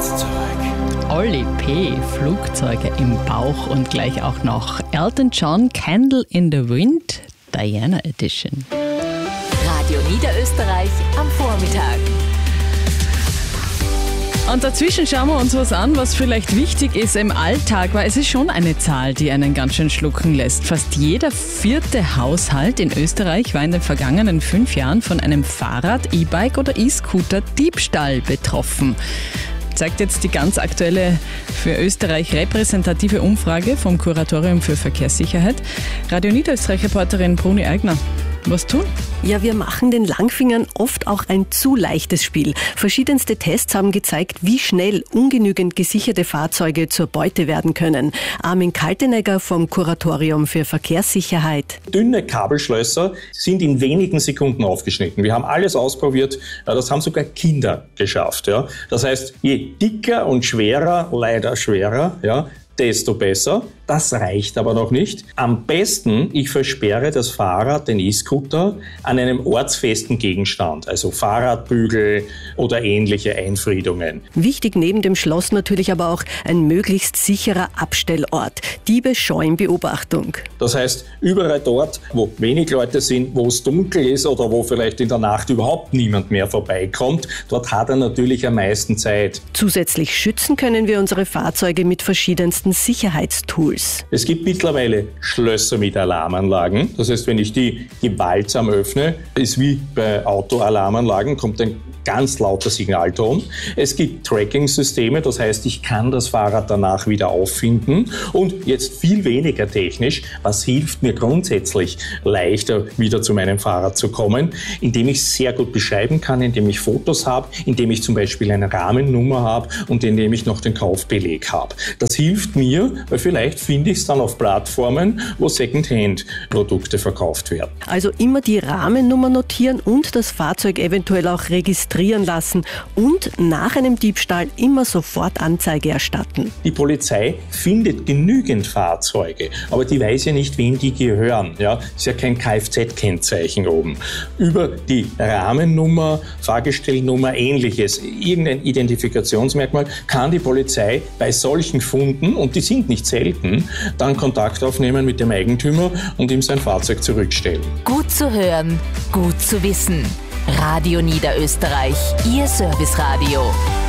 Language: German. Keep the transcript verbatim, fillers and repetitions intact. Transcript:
Olli P., Flugzeuge im Bauch und gleich auch noch Elton John, Candle in the Wind, Diana Edition. Radio Niederösterreich am Vormittag. Und dazwischen schauen wir uns was an, was vielleicht wichtig ist im Alltag, weil es ist schon eine Zahl, die einen ganz schön schlucken lässt. Fast jeder vierte Haushalt in Österreich war in den vergangenen fünf Jahren von einem Fahrrad, E-Bike oder E-Scooter-Diebstahl betroffen. Zeigt jetzt die ganz aktuelle für Österreich repräsentative Umfrage vom Kuratorium für Verkehrssicherheit. Radio Niederösterreich-Reporterin Bruni Eigner. Was tun? Ja, wir machen den Langfingern oft auch ein zu leichtes Spiel. Verschiedenste Tests haben gezeigt, wie schnell ungenügend gesicherte Fahrzeuge zur Beute werden können. Armin Kaltenegger vom Kuratorium für Verkehrssicherheit. Dünne Kabelschlösser sind in wenigen Sekunden aufgeschnitten. Wir haben alles ausprobiert. Das haben sogar Kinder geschafft. Ja. Das heißt, je dicker und schwerer, leider schwerer, ja, desto besser. Das reicht aber noch nicht. Am besten, ich versperre das Fahrrad, den E-Scooter, an einem ortsfesten Gegenstand, also Fahrradbügel oder ähnliche Einfriedungen. Wichtig neben dem Schloss natürlich aber auch ein möglichst sicherer Abstellort. Diebe scheuen Beobachtung. Das heißt, überall dort, wo wenig Leute sind, wo es dunkel ist oder wo vielleicht in der Nacht überhaupt niemand mehr vorbeikommt, dort hat er natürlich am meisten Zeit. Zusätzlich schützen können wir unsere Fahrzeuge mit verschiedensten Sicherheitstools. Es gibt mittlerweile Schlösser mit Alarmanlagen. Das heißt, wenn ich die gewaltsam öffne, ist wie bei Autoalarmanlagen, kommt ein ganz lauter Signalton. Es gibt Tracking-Systeme, das heißt, ich kann das Fahrrad danach wieder auffinden und jetzt viel weniger technisch. Was hilft mir grundsätzlich leichter wieder zu meinem Fahrrad zu kommen, indem ich es sehr gut beschreiben kann, indem ich Fotos habe, indem ich zum Beispiel eine Rahmennummer habe und indem ich noch den Kaufbeleg habe. Das hilft mir, weil vielleicht finde ich es dann auf Plattformen, wo Secondhand-Produkte verkauft werden. Also immer die Rahmennummer notieren und das Fahrzeug eventuell auch registrieren lassen und nach einem Diebstahl immer sofort Anzeige erstatten. Die Polizei findet genügend Fahrzeuge, aber die weiß ja nicht, wem die gehören. Ja, ist ja kein Kfz-Kennzeichen oben. Über die Rahmennummer, Fahrgestellnummer, ähnliches, irgendein Identifikationsmerkmal kann die Polizei bei solchen Funden, und die sind nicht selten, dann Kontakt aufnehmen mit dem Eigentümer und ihm sein Fahrzeug zurückstellen. Gut zu hören, gut zu wissen. Radio Niederösterreich, Ihr Serviceradio.